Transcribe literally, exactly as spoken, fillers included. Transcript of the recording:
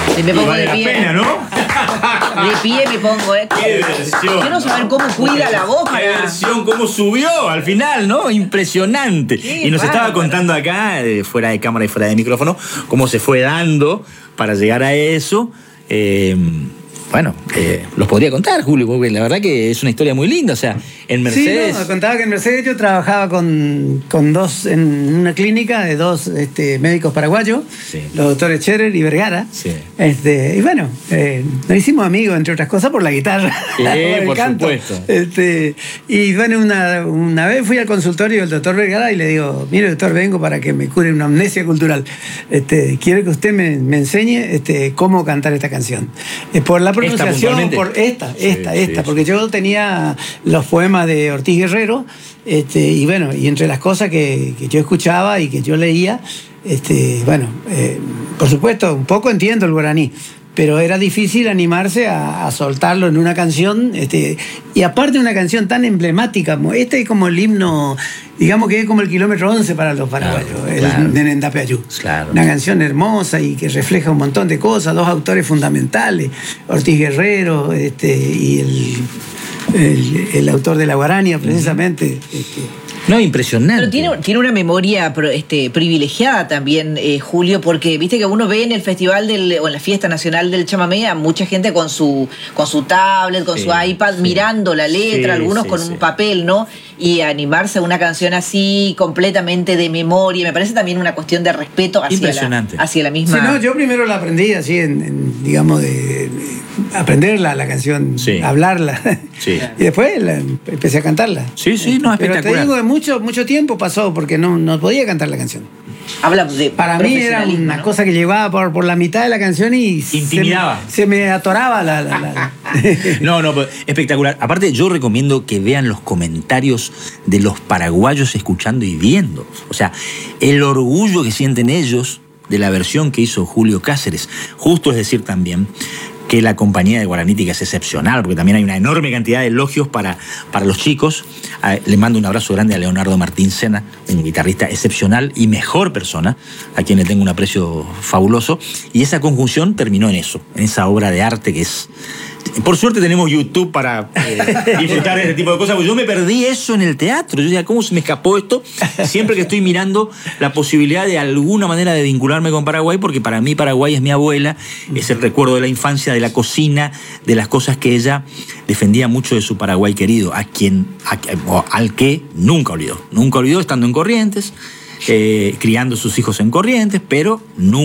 Y me pongo vale de la pie. pena, ¿no? De pie me pongo, ¿eh? Qué versión. Quiero saber cómo cuida la voz Qué para... versión, cómo subió al final, ¿no? Impresionante. Qué Y nos estaba bárbaro. contando acá, eh, fuera de cámara y fuera de micrófono, cómo se fue dando para llegar a eso. Eh, bueno, eh, los podría contar, Julio, porque la verdad que es una historia muy linda. O sea, en Mercedes... Sí, no, contaba que en Mercedes yo trabajaba con, con dos, en una clínica de dos este, médicos paraguayos, Sí. los doctores Scherer y Vergara. Sí. Este, y bueno, eh, nos hicimos amigos, entre otras cosas, por la guitarra. Sí, el por canto. supuesto. Este, y bueno, una, una vez fui al consultorio del doctor Vergara y le digo, mire doctor, vengo para que me cure una amnesia cultural. Este, quiero que usted me, me enseñe este, cómo cantar esta canción. Eh, por la pronunciación, puntualmente? por esta, esta, Sí, esta, sí, porque yo tenía los poemas de Ortiz Guerrero, este, y bueno, y entre las cosas que, que yo escuchaba y que yo leía, este, bueno, eh, por supuesto, un poco entiendo el guaraní, pero era difícil animarse a, a soltarlo en una canción, este, y aparte una canción tan emblemática, como este es como el himno, digamos que es como el kilómetro once para los paraguayos, Claro, el claro. de Nendapeayú. Claro. Una canción hermosa y que refleja un montón de cosas, dos autores fundamentales, Ortiz Guerrero este, y el, el, el autor de la Guarania, precisamente. Este, No, impresionante. Pero tiene, tiene una memoria pro- este, privilegiada también, eh, Julio, porque viste que uno ve en el festival del, o en la fiesta nacional del chamamé a mucha gente con su, con su tablet, con Sí, su iPad, sí. mirando la letra, Sí, algunos sí, con sí. un papel, ¿no? Y animarse a una canción así, completamente de memoria, me parece también una cuestión de respeto hacia, Impresionante. la, hacia la misma... sí, no, yo primero la aprendí así, en, en, digamos, de, de aprenderla, la canción, Sí. hablarla. Sí. Y después la- empecé a cantarla. Sí, sí, no, Pero te espectacular. digo que mucho, mucho tiempo pasó porque no, no podía cantar la canción. Habla de Para mí era profesionalismo, una ¿no? cosa que llevaba por, por la mitad de la canción y Intimidaba. Se, me, se me atoraba la... la- la- No, no, espectacular. Aparte, yo recomiendo que vean los comentarios de los paraguayos escuchando y viendo. O sea, el orgullo que sienten ellos de la versión que hizo Julio Cáceres. Justo es decir también que la compañía de Guaranítica es excepcional, porque también hay una enorme cantidad de elogios para, para los chicos. A- le mando un abrazo grande a Leonardo Martín Sena, un guitarrista excepcional y mejor persona, a quien le tengo un aprecio fabuloso. Y esa conjunción terminó en eso, en esa obra de arte que es... Por suerte tenemos YouTube para eh, disfrutar de este tipo de cosas, porque yo me perdí eso en el teatro. Yo decía, ¿cómo se me escapó esto? Siempre que estoy mirando la posibilidad de alguna manera de vincularme con Paraguay, porque para mí Paraguay es mi abuela, es el recuerdo de la infancia, de la cocina, de las cosas que ella defendía mucho de su Paraguay querido, a quien, a- o al que nunca olvidó. Nunca olvidó estando en Corrientes, eh, criando sus hijos en Corrientes, pero nunca